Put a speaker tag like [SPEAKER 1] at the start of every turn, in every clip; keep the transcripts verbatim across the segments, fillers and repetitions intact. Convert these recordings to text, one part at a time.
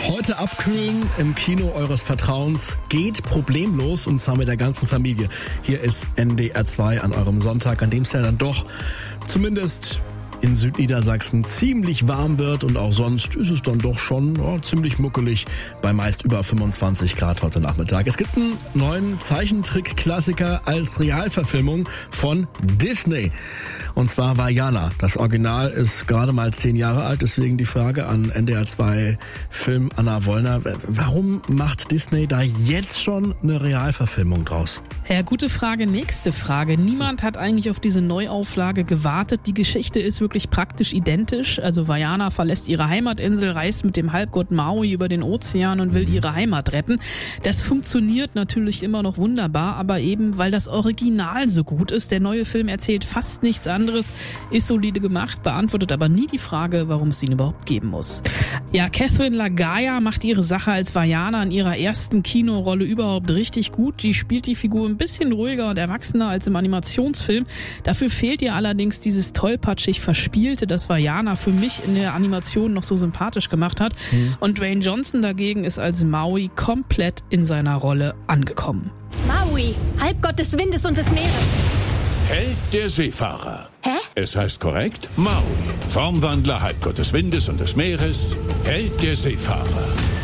[SPEAKER 1] Heute abkühlen im Kino eures Vertrauens geht problemlos, und zwar mit der ganzen Familie. Hier ist N D R zwei an eurem Sonntag, an dem es ja dann doch zumindest in Südniedersachsen ziemlich warm wird, und auch sonst ist es dann doch schon oh, ziemlich muckelig bei meist über fünfundzwanzig Grad heute Nachmittag. Es gibt einen neuen Zeichentrick-Klassiker als Realverfilmung von Disney, und zwar Vaiana. Das Original ist gerade mal zehn Jahre alt, deswegen die Frage an N D R zwei Film Anna Wollner: Warum macht Disney da jetzt schon eine Realverfilmung draus?
[SPEAKER 2] Ja, gute Frage. Nächste Frage. Niemand hat eigentlich auf diese Neuauflage gewartet. Die Geschichte ist wirklich praktisch identisch. Also Vaiana verlässt ihre Heimatinsel, reist mit dem Halbgott Maui über den Ozean und will ihre Heimat retten. Das funktioniert natürlich immer noch wunderbar, aber eben, weil das Original so gut ist. Der neue Film erzählt fast nichts anderes, ist solide gemacht, beantwortet aber nie die Frage, warum es ihn überhaupt geben muss. Ja, Catherine Lagaya macht ihre Sache als Vaiana in ihrer ersten Kinorolle überhaupt richtig gut. Die spielt die Figur ein bisschen ruhiger und erwachsener als im Animationsfilm. Dafür fehlt ihr allerdings dieses tollpatschig Verspielte, das Vaiana für mich in der Animation noch so sympathisch gemacht hat. Mhm. Und Dwayne Johnson dagegen ist als Maui komplett in seiner Rolle angekommen.
[SPEAKER 3] Maui, Halbgott des Windes und des Meeres.
[SPEAKER 4] Held der Seefahrer.
[SPEAKER 3] Hä?
[SPEAKER 4] Es heißt korrekt Maui, Formwandler, Halbgott des Windes und des Meeres, Held der Seefahrer.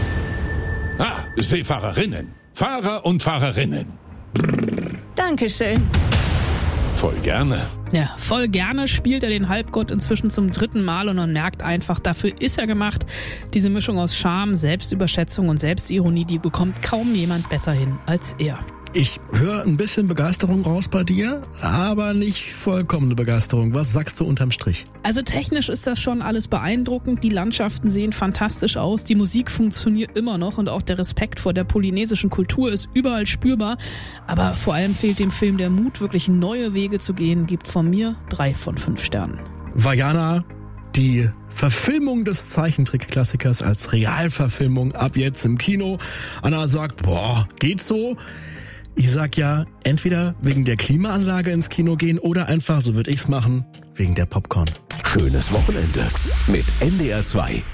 [SPEAKER 4] Ah, Seefahrerinnen, Fahrer und Fahrerinnen.
[SPEAKER 3] Dankeschön.
[SPEAKER 4] Voll gerne.
[SPEAKER 2] Ja, voll gerne spielt er den Halbgott inzwischen zum dritten Mal, und man merkt einfach, dafür ist er gemacht. Diese Mischung aus Charme, Selbstüberschätzung und Selbstironie, die bekommt kaum jemand besser hin als er.
[SPEAKER 1] Ich höre ein bisschen Begeisterung raus bei dir, aber nicht vollkommene Begeisterung. Was sagst du unterm Strich?
[SPEAKER 2] Also technisch ist das schon alles beeindruckend. Die Landschaften sehen fantastisch aus. Die Musik funktioniert immer noch, und auch der Respekt vor der polynesischen Kultur ist überall spürbar. Aber vor allem fehlt dem Film der Mut, wirklich neue Wege zu gehen. Gibt von mir drei von fünf Sternen.
[SPEAKER 1] Vaiana, die Verfilmung des Zeichentrick-Klassikers als Realverfilmung ab jetzt im Kino. Anna sagt, boah, geht's so? Ich sag ja, entweder wegen der Klimaanlage ins Kino gehen oder einfach, so würde ich's machen, wegen der Popcorn.
[SPEAKER 5] Schönes Wochenende mit N D R zwei.